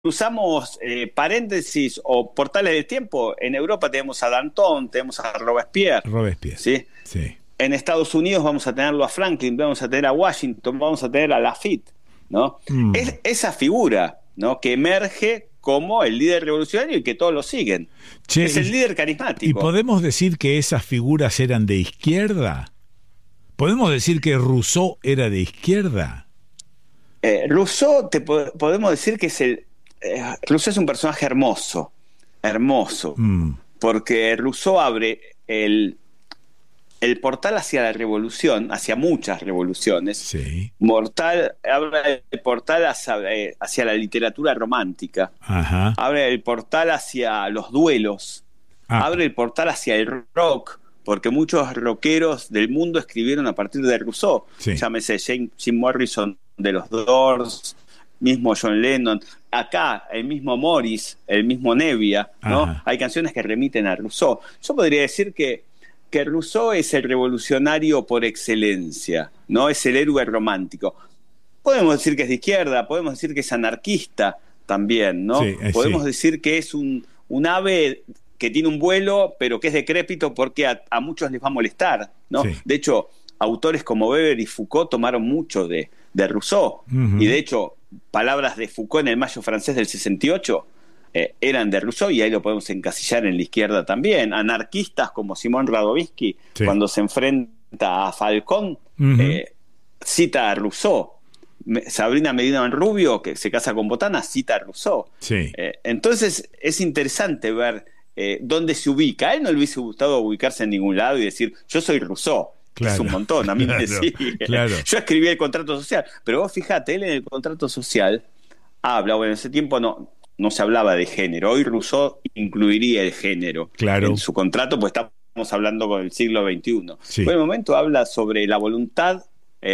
usamos paréntesis o portales del tiempo, en Europa tenemos a Danton, tenemos a Robespierre. Robespierre. ¿Sí? Sí. En Estados Unidos vamos a tenerlo a Franklin, vamos a tener a Washington, vamos a tener a Lafitte, ¿no? Es esa figura, ¿no?, que emerge como el líder revolucionario y que todos lo siguen. Che, es el líder carismático. ¿Y podemos decir que esas figuras eran de izquierda? ¿Podemos decir que Rousseau era de izquierda? Rousseau, podemos decir que Rousseau es un personaje hermoso, porque Rousseau abre el portal hacia la revolución, hacia muchas revoluciones. Sí. Abre el portal hacia la literatura romántica. Ajá. Abre el portal hacia los duelos. Abre el portal hacia el rock, porque muchos rockeros del mundo escribieron a partir de Rousseau. Sí. Llámese Jim Morrison de los Doors, mismo John Lennon. Acá, el mismo Morris, el mismo Nevia, ¿no? Ajá. Hay canciones que remiten a Rousseau. Yo podría decir que Rousseau es el revolucionario por excelencia, ¿no? Es el héroe romántico. Podemos decir que es de izquierda, podemos decir que es anarquista también, ¿no? Sí, podemos decir que es un ave que tiene un vuelo, pero que es decrépito porque a muchos les va a molestar, ¿no? Sí. De hecho, autores como Weber y Foucault tomaron mucho de Rousseau. Y de hecho, palabras de Foucault en el Mayo francés del 68 eran de Rousseau, y ahí lo podemos encasillar en la izquierda también. Anarquistas como Simón Radovisky, sí, cuando se enfrenta a Falcón, cita a Rousseau. Sabrina Medina Rubio, que se casa con Botana, cita a Rousseau. Sí. Entonces es interesante ver dónde se ubica. A él no le hubiese gustado ubicarse en ningún lado y decir, yo soy Rousseau. Claro, es un montón, a mí me sigue. Claro. Yo escribí el contrato social, pero vos fijate, él en el contrato social habla, bueno, en ese tiempo no se hablaba de género. Hoy Rousseau incluiría el género en su contrato, pues estamos hablando con el siglo XXI. Sí. En el momento habla sobre la voluntad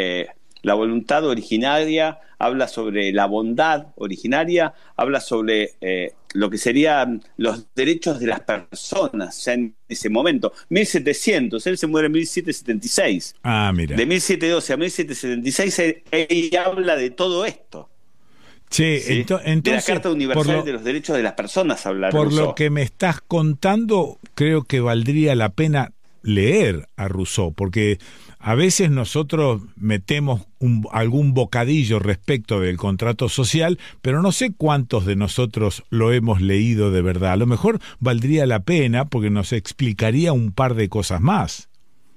originaria, habla sobre la bondad originaria, habla sobre lo que serían los derechos de las personas ya en ese momento. 1700, él se muere en 1776. Mira. De 1712 a 1776 él habla de todo esto. Sí, ¿sí? Entonces, de la Carta Universal de los Derechos de las Personas habla Por Rousseau. lo que me estás contando, creo que valdría la pena leer a Rousseau, porque a veces nosotros metemos algún bocadillo respecto del contrato social, pero no sé cuántos de nosotros lo hemos leído de verdad. A lo mejor valdría la pena porque nos explicaría un par de cosas más.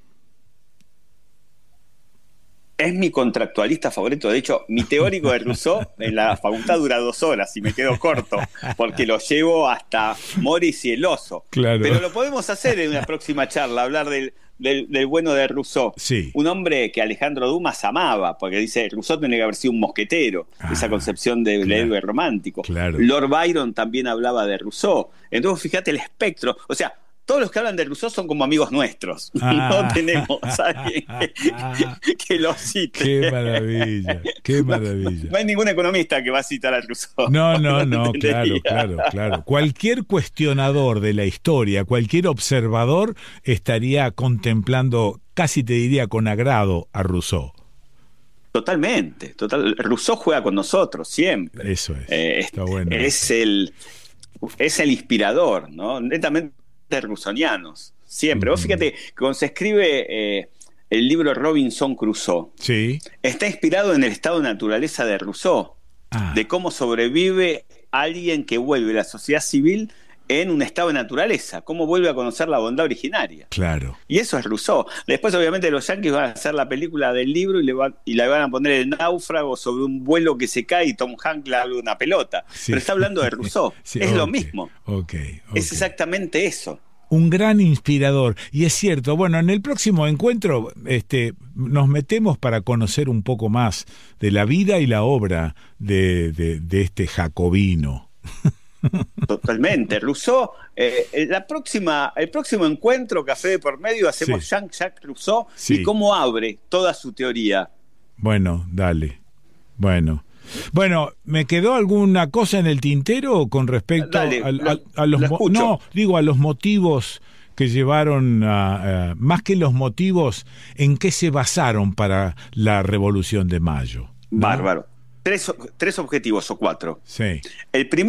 Es mi contractualista favorito. De hecho, mi teórico de Rousseau en la facultad dura 2 horas y me quedo corto, porque lo llevo hasta Morris y el oso. Claro. Pero lo podemos hacer en una próxima charla, hablar del bueno de Rousseau. Sí. Un hombre que Alejandro Dumas amaba, porque dice, Rousseau tiene que haber sido un mosquetero, esa concepción del héroe romántico. Claro. Lord Byron también hablaba de Rousseau. Entonces, fíjate el espectro. O sea, todos los que hablan de Rousseau son como amigos nuestros. No tenemos a alguien que lo cite. Qué maravilla, qué maravilla. No hay ningún economista que va a citar a Rousseau. No, claro. Cualquier cuestionador de la historia, cualquier observador estaría contemplando, casi te diría con agrado, a Rousseau. Totalmente. Rousseau juega con nosotros siempre. Eso es. Está bueno. Es el inspirador, ¿no? Netamente rousseauianos, siempre. Vos fíjate, cuando se escribe el libro Robinson Crusoe, sí, está inspirado en el estado de naturaleza de Rousseau, de cómo sobrevive alguien que vuelve a la sociedad civil en un estado de naturaleza, cómo vuelve a conocer la bondad originaria. Claro. Y eso es Rousseau. Después, obviamente, los yanquis van a hacer la película del libro y la van a poner El náufrago sobre un vuelo que se cae y Tom Hanks le habla de una pelota. Sí. Pero está hablando de Rousseau. Sí, es lo mismo. Es exactamente eso. Un gran inspirador. Y es cierto, bueno, en el próximo encuentro nos metemos para conocer un poco más de la vida y la obra de este jacobino. Totalmente. Rousseau, el próximo encuentro, Café de por medio, hacemos Jean-Jacques Rousseau y cómo abre toda su teoría. Bueno, dale. Bueno, ¿me quedó alguna cosa en el tintero con respecto a los motivos que llevaron más que los motivos, en qué se basaron para la Revolución de Mayo? ¿No? Bárbaro. tres objetivos o cuatro. Sí. El primero